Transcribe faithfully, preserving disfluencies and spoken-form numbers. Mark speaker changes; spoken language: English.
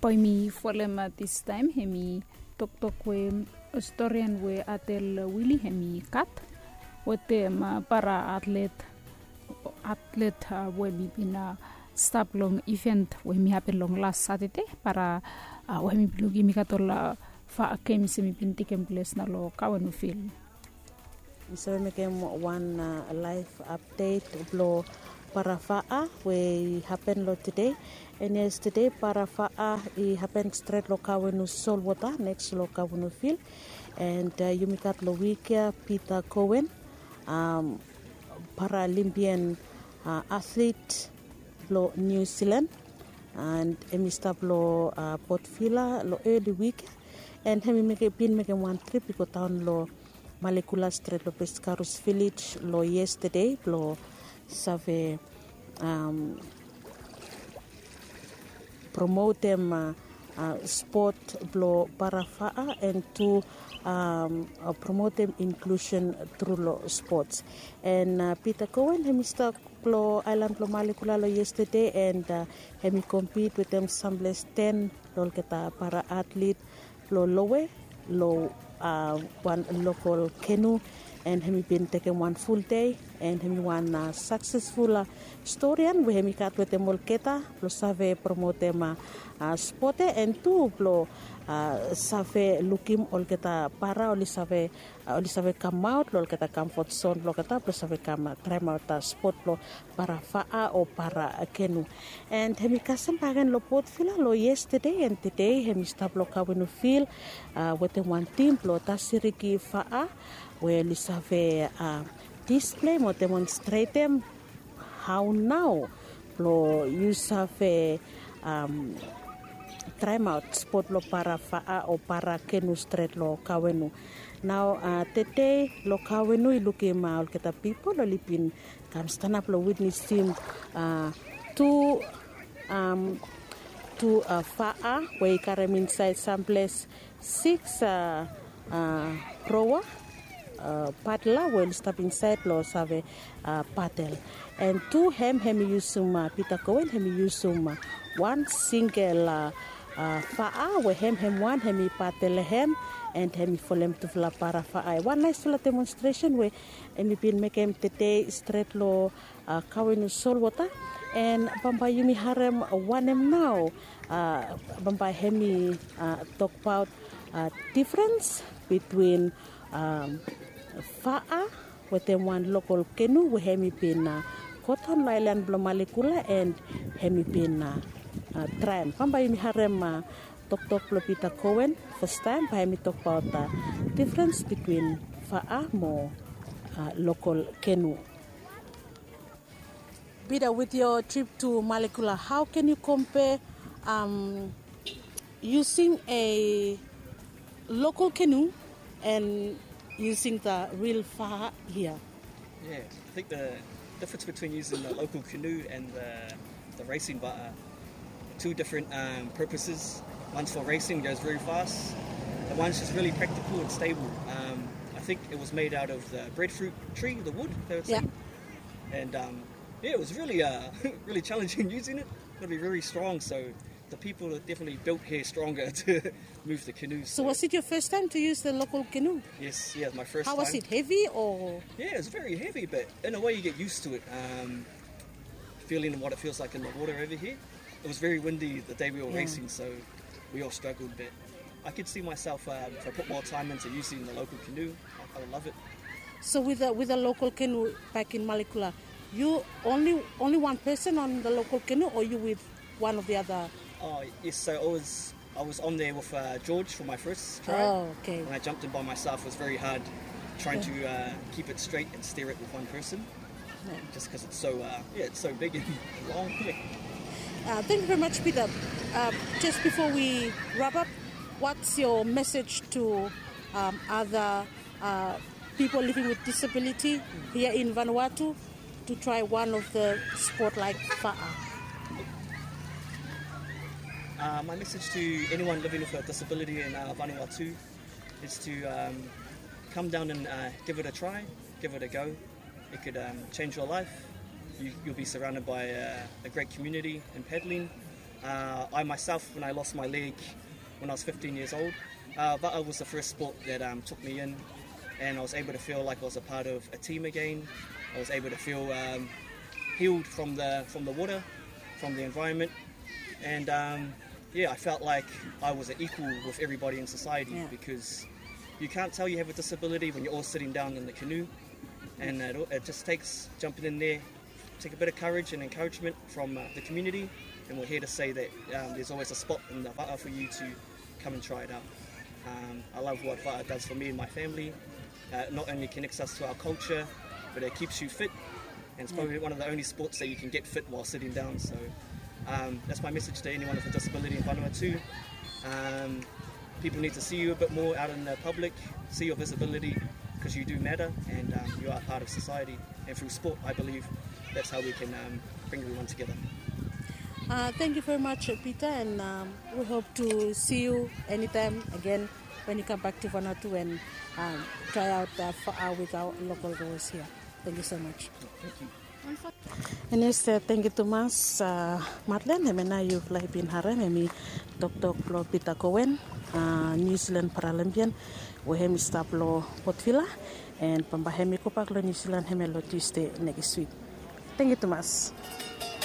Speaker 1: Poimi folema this time hemi tok tok we historian we atel Willie hemi kat wote ma para athlete athlete uh, we mi bina stop long event we mi happen long last Saturday para uh, we mi bilugi mi katola fa kem semi pinti kem place na lo kawanu film.
Speaker 2: So we came one uh, live update blo para faa we happen lo today. And yesterday para faa it happened straight lo kawanu Solwata next lo kawanu field. And uh, yumikat lo wikia Peter Cohen um, Paralympian uh, athlete lo New Zealand and emista lo uh, Port Vila lo early week and hemi make pin make one trip ko town lo Malekula Street lo Pescarus village lo yesterday lo save um, promote them uh, uh, sport blo parafaa and to um, uh, promote them inclusion through lo sports and uh, Peter Cohen hemi stuck blo island blo Malekula lo yesterday and uh, hemi compete with them sambles ten lo kita para athlete lo lowe lo uh, one local canoe and hemi been taken one full day and hemi one uh, successful uh, historian we hemi kat with them keta lo save promote them uh, uh, sport and two blo uh, save lukim ol keta para oli save uh, oli save come out lo keta comfort zone lo keta lo save come try out uh, sport lo para faa o para uh, canoe and hemi kasam pagan lo Port Vila lo yesterday and today hemi stop lo kawenu feel uh, with them one team lo tasiriki faa where lisave uh, display mo demonstrate them how now lo use have um try out sport lo para faa o para canoe straight lo kawenu now uh, today lo kawenu iluki maul kita people lo lipin kam stand up lo witness team uh, to um to uh, faa where karam inside some place six uh, uh, rower Uh, paddler will stop inside lo save uh, paddle and two hem hem usuma Peter Cohen hem usuma one single uh, uh, faa we hem hem one hem paddle hem and hem folem to fla para faa one nice fla demonstration we hem been make him today straight lo uh, Kawenu Solwata and bamba yumi harem one em now uh, bamba hemi uh, talk about uh, difference between um, faa with them one local canoe we hemi been uh, Cotton Island blo Malekula and hemi been uh, uh, tram pamba yumi harem uh, talk talk lo Peter Cohen first time pa hemi talk about the uh, difference between faa mo uh, local canoe. Peter, with your trip to Malekula, how can you compare um, using a local canoe and using the real faa here?
Speaker 3: Yeah, I think the difference between using the local canoe and the, the racing but uh, two different um, purposes. One's for racing, goes very fast, and one's just really practical and stable. Um, I think it was made out of the breadfruit tree, the wood, they were saying. Yeah. And um, yeah, it was really uh, really challenging using it. It's got to be very strong, so the people are definitely built here stronger to move the canoes.
Speaker 2: So, so was it your first time to use the local canoe?
Speaker 3: Yes, yeah, my first
Speaker 2: How
Speaker 3: time.
Speaker 2: How was it, heavy or?
Speaker 3: Yeah, it's very heavy, but in a way you get used to it. Um, feeling what it feels like in the water over here. It was very windy the day we were yeah. racing, so we all struggled, but I could see myself, um, if I put more time into using the local canoe, I, I would love it.
Speaker 2: So with a, with a local canoe back in Malekula, you only only one person on the local canoe, or you with one of the other?
Speaker 3: Oh yes, so I was I was on there with uh, George for my first try.
Speaker 2: Oh, okay.
Speaker 3: When I jumped in by myself, it was very hard trying yeah. to uh, keep it straight and steer it with one person, yeah. just because it's so uh, yeah it's so big and long. Yeah.
Speaker 2: Uh, thank you very much, Peter. Uh, just before we wrap up, what's your message to um, other uh, people living with disability here in Vanuatu to try one of the sport like faa?
Speaker 3: Uh, my message to anyone living with a disability in uh, Vanuatu is to um, come down and uh, give it a try, give it a go. It could um, change your life. You, you'll be surrounded by uh, a great community in paddling, Uh, I myself, when I lost my leg when I was fifteen years old, uh, va'a was the first sport that um, took me in, and I was able to feel like I was a part of a team again. I was able to feel um, healed from the from the water, from the environment, and um, yeah, I felt like I was an equal with everybody in society,
Speaker 2: Yeah.
Speaker 3: because you can't tell you have a disability when you're all sitting down in the canoe, and it, it just takes jumping in there, take a bit of courage and encouragement from uh, the community, and we're here to say that um, there's always a spot in the va'a for you to come and try it out. Um, I love what va'a does for me and my family. Uh, it not only connects us to our culture, but it keeps you fit, and it's probably one of the only sports that you can get fit while sitting down. So um, that's my message to anyone with a disability in Vanuatu. Um, people need to see you a bit more out in the public, see your visibility, because you do matter, and um, you are part of society. And through sport, I believe that's how we can um, bring everyone together.
Speaker 2: Uh, thank you very much, Peter, and um, we hope to see you anytime again when you come back to Vanuatu and um, try out uh, for, uh, with our local rowers here. Thank you so much.
Speaker 3: Thank you.
Speaker 2: And yes, uh, thank you to Mas uh, Madeleine. Hemena you've like been harem hemi Doctor Plo Peter Cowen, uh, New Zealand Paralympian. We hemi staplo Potvilla and pambahemi kopaklo New Zealand hemelo Tuesday next week. Thank you to Mas.